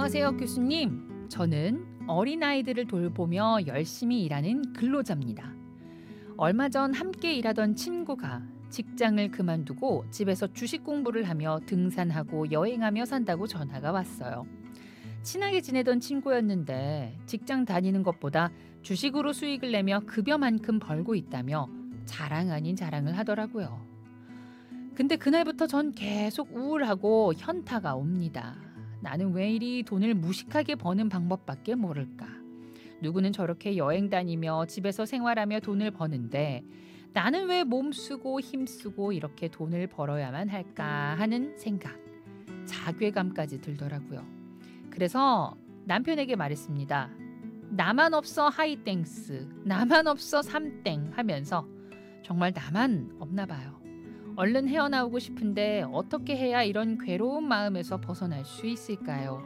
안녕하세요, 교수님. 저는 어린아이들을 돌보며 열심히 일하는 근로자입니다. 얼마 전 함께 일하던 친구가 직장을 그만두고 집에서 주식 공부를 하며 등산하고 여행하며 산다고 전화가 왔어요. 친하게 지내던 친구였는데 직장 다니는 것보다 주식으로 수익을 내며 급여만큼 벌고 있다며 자랑 아닌 자랑을 하더라고요. 근데 그날부터 전 계속 우울하고 현타가 옵니다. 나는 왜 이리 돈을 무식하게 버는 방법밖에 모를까? 누구는 저렇게 여행 다니며 집에서 생활하며 돈을 버는데 나는 왜 몸쓰고 힘쓰고 이렇게 돈을 벌어야만 할까 하는 생각, 자괴감까지 들더라고요. 그래서 남편에게 말했습니다. 나만 없어 하이땡스, 나만 없어 삼땡 하면서 정말 나만 없나 봐요. 얼른 헤어나오고 싶은데 어떻게 해야 이런 괴로운 마음에서 벗어날 수 있을까요?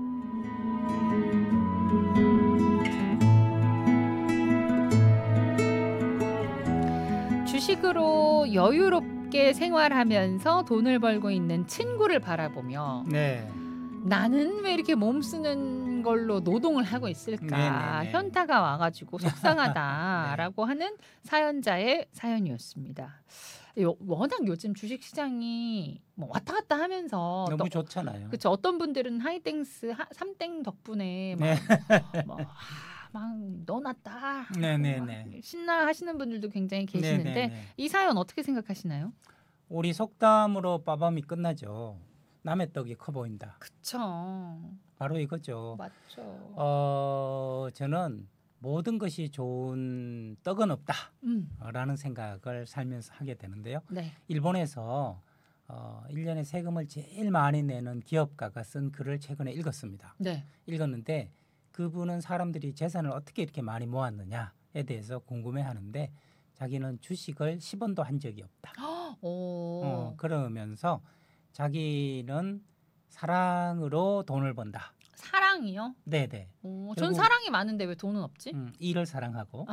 주식으로 여유롭게 생활하면서 돈을 벌고 있는 친구를 바라보며 네. 나는 왜 이렇게 몸 쓰는 걸로 노동을 하고 있을까? 네네네. 현타가 와가지고 속상하다라고 하는 사연자의 사연이었습니다. 워낙 요즘 주식시장이 뭐 왔다 갔다 하면서 너무 좋잖아요. 그쵸. 어떤 분들은 하이땡스, 삼땡 덕분에 네. 막 넣어놨다. 네네네. 막 신나 하시는 분들도 굉장히 계시는데 네네네. 이 사연 어떻게 생각하시나요? 우리 속담으로 빠밤이 끝나죠. 남의 떡이 커 보인다. 그쵸. 바로 이거죠. 맞죠. 저는 모든 것이 좋은 떡은 음, 없다라는 생각을 살면서 하게 되는데요. 네. 일본에서 1년에 세금을 제일 많이 내는 기업가가 쓴 글을 최근에 읽었습니다. 네. 읽었는데 그분은 사람들이 재산을 어떻게 이렇게 많이 모았느냐에 대해서 궁금해하는데 자기는 주식을 10원도 한 적이 없다. 오. 그러면서 자기는 사랑으로 돈을 번다. 사랑이요? 네네. 전 결국 사랑이 많은데 왜 돈은 없지? 일을 사랑하고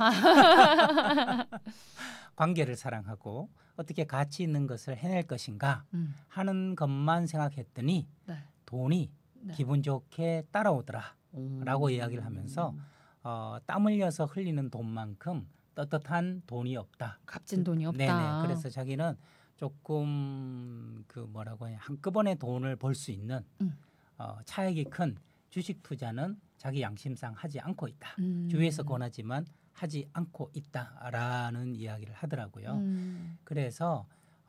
관계를 사랑하고 어떻게 가치 있는 것을 해낼 것인가 음, 하는 것만 생각했더니 네. 돈이 네. 기분 좋게 따라오더라. 라고 오. 이야기를 하면서 땀 흘려서 흘리는 돈만큼 떳떳한 돈이 없다. 값진 돈이 없다. 네네. 그래서 자기는 조금 그 뭐라고 해야 한꺼번에 돈을 벌 수 있는 차익이 큰 주식 투자는 자기 양심상 하지 않고 있다. 주위에서 권하지만 하지 않고 있다라는 이야기를 하더라고요. 그래서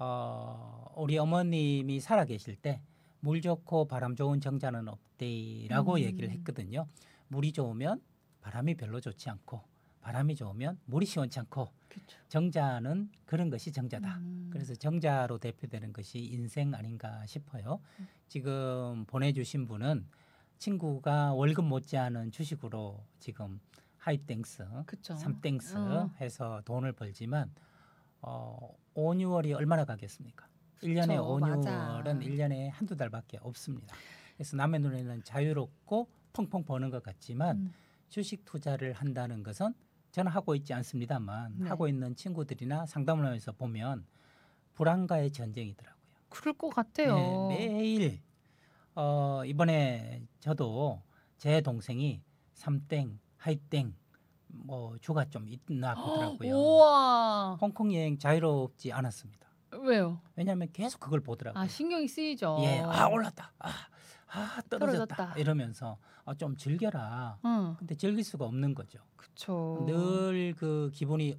우리 어머님이 살아 계실 때 물 좋고 바람 좋은 정자는 없대라고 얘기를 했거든요. 물이 좋으면 바람이 별로 좋지 않고 바람이 좋으면 물이 시원치 않고 그쵸. 정자는 그런 것이 정자다. 그래서 정자로 대표되는 것이 인생 아닌가 싶어요. 지금 보내주신 분은 친구가 월급 못지않은 주식으로 지금 하이땡스, 그쵸. 삼땡스 해서 돈을 벌지만 5, 6월이 얼마나 가겠습니까? 1년에 그쵸, 5, 맞아. 6월은 1년에 한두 달밖에 없습니다. 그래서 남의 눈에는 자유롭고 펑펑 버는 것 같지만 주식 투자를 한다는 것은 저는 하고 있지 않습니다만 네. 하고 있는 친구들이나 상담을 하면서 보면 불안과의 전쟁이더라고요. 그럴 것 같아요. 네, 매일 이번에 저도 제 동생이 삼땡, 하이땡 뭐 주가 좀 있나 보더라고요. 우와. 홍콩 여행 자유롭지 않았습니다. 왜요? 왜냐하면 계속 그걸 보더라고요. 신경이 쓰이죠. 예, 올랐다. 떨어졌다. 떨어졌다. 이러면서 좀 즐겨라. 근데 즐길 수가 없는 거죠. 그쵸. 늘 그 기분이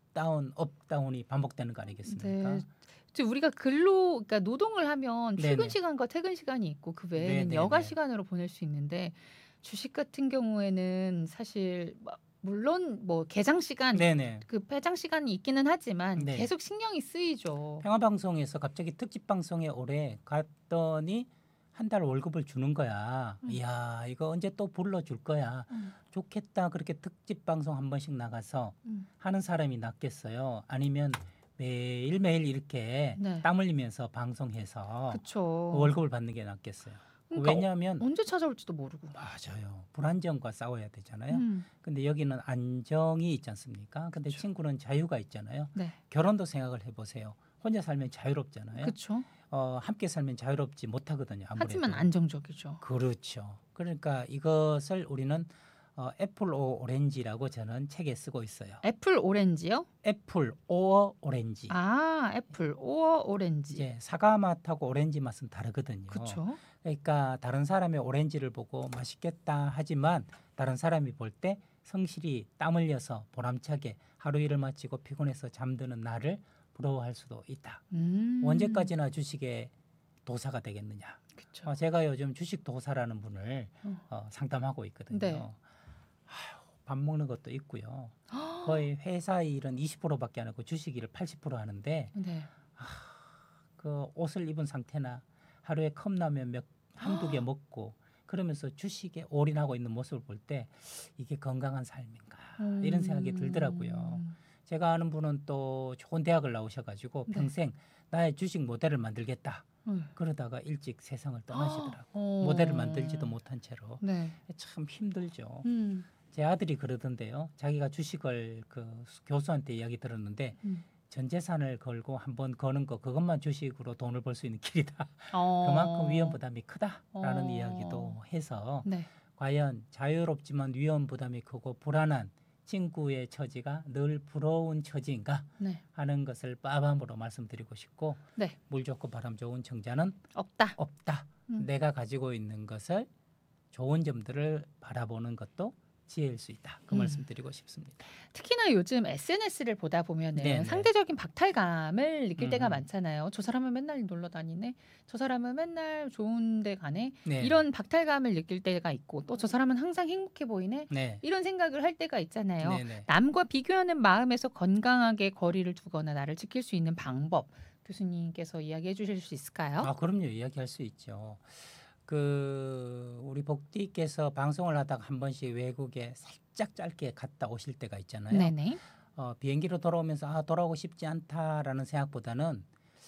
업다운이 반복되는 거 아니겠습니까? 네. 우리가 그러니까 노동을 하면 출근 네네. 시간과 퇴근 시간이 있고 그 외에는 네네네. 여가 시간으로 보낼 수 있는데 주식 같은 경우에는 사실 물론 뭐 개장 시간, 네네. 그 폐장 시간이 있기는 하지만 네. 계속 신경이 쓰이죠. 평화방송에서 갑자기 특집 방송에 올해 갔더니 한 달 월급을 주는 거야. 이야, 이거 언제 또 불러줄 거야. 좋겠다. 그렇게 특집 방송 한 번씩 나가서 하는 사람이 낫겠어요. 아니면 매일매일 이렇게 네. 땀 흘리면서 방송해서 그쵸. 월급을 받는 게 낫겠어요. 그러니까 왜냐하면 언제 찾아올지도 모르고. 맞아요. 불안정과 싸워야 되잖아요. 음. 근데 여기는 안정이 있지 않습니까? 근데 친구는 자유가 있잖아요. 네. 결혼도 생각을 해보세요. 혼자 살면 자유롭잖아요. 그렇죠. 함께 살면 자유롭지 못하거든요. 아무래도. 하지만 안정적이죠. 그렇죠. 그러니까 이것을 우리는 애플 오 오렌지라고 저는 책에 쓰고 있어요. 애플 오렌지요? 애플 오 오렌지. 아, 애플 오어 오렌지. 이제 사과 맛하고 오렌지 맛은 다르거든요. 그렇죠. 그러니까 다른 사람의 오렌지를 보고 맛있겠다 하지만 다른 사람이 볼 때 성실히 땀 흘려서 보람차게 하루 일을 마치고 피곤해서 잠드는 나를 부러워할 수도 있다. 언제까지나 주식의 도사가 되겠느냐. 그렇죠. 제가 요즘 주식 도사라는 분을 상담하고 있거든요. 네. 아휴, 밥 먹는 것도 있고요. 거의 회사 일은 20%밖에 안 하고 주식 일을 80% 하는데 네. 그 옷을 입은 상태나 하루에 컵라면 한두 개 먹고 그러면서 주식에 올인하고 있는 모습을 볼 때 이게 건강한 삶인가 이런 생각이 들더라고요. 제가 아는 분은 또 좋은 대학을 나오셔가지고 네. 평생 나의 주식 모델을 만들겠다. 그러다가 일찍 세상을 떠나시더라고요. 모델을 만들지도 못한 채로. 네. 참 힘들죠. 제 아들이 그러던데요. 자기가 주식을 그 교수한테 이야기 들었는데 전 재산을 걸고 한번 거는 거 그것만 주식으로 돈을 벌 수 있는 길이다. 그만큼 위험 부담이 크다라는 이야기도 해서 네. 과연 자유롭지만 위험 부담이 크고 불안한 친구의 처지가 늘 부러운 처지인가 네. 하는 것을 빠밤으로 말씀드리고 싶고 네. 물 좋고 바람 좋은 청자는 없다. 내가 가지고 있는 것을 좋은 점들을 바라보는 것도 지혜일 수 있다. 그 말씀 드리고 싶습니다. 특히나 요즘 SNS를 보다 보면은 네네. 상대적인 박탈감을 느낄 때가 많잖아요. 저 사람은 맨날 놀러 다니네. 저 사람은 맨날 좋은 데 가네. 네. 이런 박탈감을 느낄 때가 있고 또 저 사람은 항상 행복해 보이네. 네. 이런 생각을 할 때가 있잖아요. 네네. 남과 비교하는 마음에서 건강하게 거리를 두거나 나를 지킬 수 있는 방법 교수님께서 이야기해 주실 수 있을까요? 그럼요. 이야기할 수 있죠. 우리 복디께서 방송을 하다가 한 번씩 외국에 살짝 짧게 갔다 오실 때가 있잖아요. 네네. 비행기로 돌아오면서 돌아오고 싶지 않다라는 생각보다는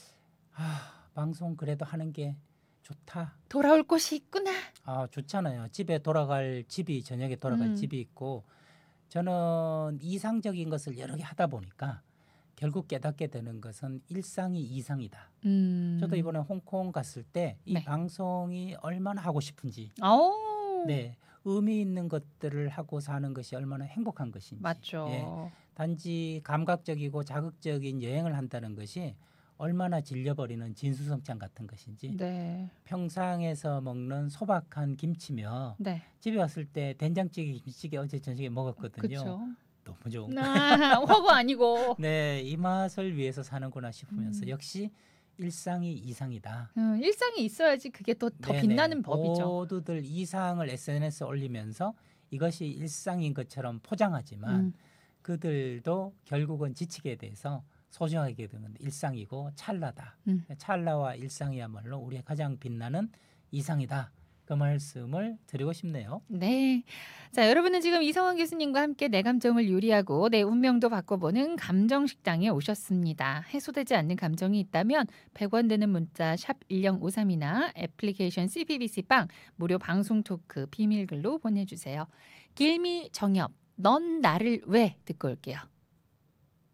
방송 그래도 하는 게 좋다. 돌아올 곳이 있구나. 좋잖아요. 집에 돌아갈 집이 저녁에 돌아갈 집이 있고 저는 이상적인 것을 여러 개 하다 보니까 결국 깨닫게 되는 것은 일상이 이상이다. 저도 이번에 홍콩 갔을 때 이 네. 방송이 얼마나 하고 싶은지, 네, 의미 있는 것들을 하고 사는 것이 얼마나 행복한 것인지, 맞죠. 예, 단지 감각적이고 자극적인 여행을 한다는 것이 얼마나 질려버리는 진수성찬 같은 것인지, 네. 평상에서 먹는 소박한 김치며 네. 집에 왔을 때 된장찌개, 김치찌개 어제 저녁에 먹었거든요. 그렇죠. 너무 좋은 허거 아니고. 네, 이 맛을 위해서 사는구나 싶으면서 역시 일상이 이상이다. 일상이 있어야지 그게 또 더 네네. 빛나는 법이죠. 모두들 이상을 SNS에 올리면서 이것이 일상인 것처럼 포장하지만 그들도 결국은 지치게 돼서 소중하게 되는 일상이고 찰나다. 찰나와 일상이야말로 우리의 가장 빛나는 이상이다. 그 말씀을 드리고 싶네요. 네. 자, 여러분은 지금 이성원 교수님과 함께 내 감정을 요리하고 내 운명도 바꿔보는 감정식당에 오셨습니다. 해소되지 않는 감정이 있다면 100원 되는 문자 샵 1053이나 애플리케이션 CBBC빵 무료 방송 토크 비밀글로 보내주세요. 길미 정엽 넌 나를 왜 듣고 올게요.